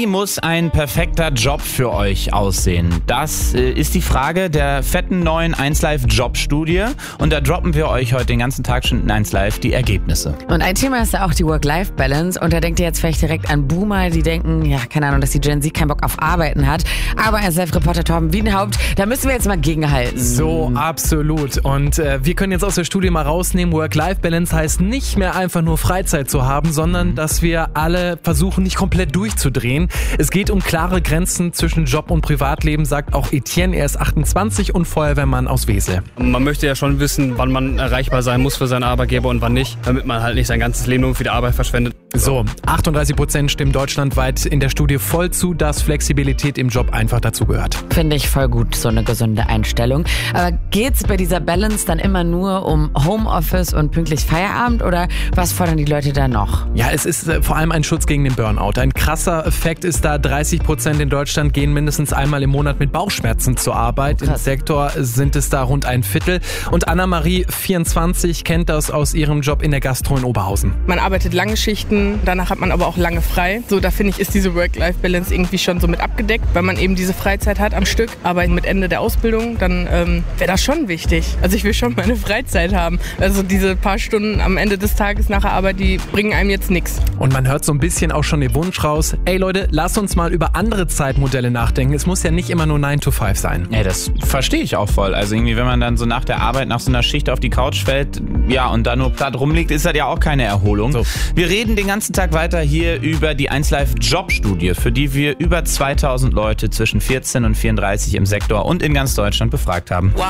Wie muss ein perfekter Job für euch aussehen? Das ist die Frage der fetten neuen 1Live Jobstudie und da droppen wir euch heute den ganzen Tag schon in 1Live die Ergebnisse. Und ein Thema ist ja auch die Work-Life-Balance und da denkt ihr jetzt vielleicht direkt an Boomer, die denken, ja, keine Ahnung, dass die Gen Z keinen Bock auf Arbeiten hat. Aber als Live-Reporter Torben Wiedenhaupt, da müssen wir jetzt mal gegenhalten. So, absolut. Und wir können jetzt aus der Studie mal rausnehmen, Work-Life-Balance heißt nicht mehr einfach nur Freizeit zu haben, sondern dass wir alle versuchen, nicht komplett durchzudrehen. Es geht um klare Grenzen zwischen Job und Privatleben, sagt auch Etienne. Er ist 28 und Feuerwehrmann aus Wesel. Man möchte ja schon wissen, wann man erreichbar sein muss für seinen Arbeitgeber und wann nicht, damit man halt nicht sein ganzes Leben nur für die Arbeit verschwendet. So, 38% stimmen deutschlandweit in der Studie voll zu, dass Flexibilität im Job einfach dazugehört. Finde ich voll gut, so eine gesunde Einstellung. Aber geht's bei dieser Balance dann immer nur um Homeoffice und pünktlich Feierabend oder was fordern die Leute da noch? Ja, es ist vor allem ein Schutz gegen den Burnout. Ein krasser Effekt ist da, 30% in Deutschland gehen mindestens einmal im Monat mit Bauchschmerzen zur Arbeit. Krass. Im Sektor sind es da rund ein Viertel. Und Anna-Marie, 24, kennt das aus ihrem Job in der Gastro in Oberhausen. Man arbeitet lange Schichten, danach hat man aber auch lange frei. So, da finde ich, ist diese Work-Life-Balance irgendwie schon so mit abgedeckt, weil man eben diese Freizeit hat am Stück. Aber mit Ende der Ausbildung, dann wäre das schon wichtig. Also ich will schon meine Freizeit haben. Also diese paar Stunden am Ende des Tages nach der Arbeit, die bringen einem jetzt nichts. Und man hört so ein bisschen auch schon den Wunsch raus, ey Leute, lasst uns mal über andere Zeitmodelle nachdenken. Es muss ja nicht immer nur 9 to 5 sein. Ja, das verstehe ich auch voll. Also irgendwie, wenn man dann so nach der Arbeit, nach so einer Schicht auf die Couch fällt, ja, und da nur platt rumliegt, ist das ja auch keine Erholung. So. Wir reden den ganzen Tag weiter hier über die 1Live Jobstudie, für die wir über 2000 Leute zwischen 14 und 34 im Sektor und in ganz Deutschland befragt haben.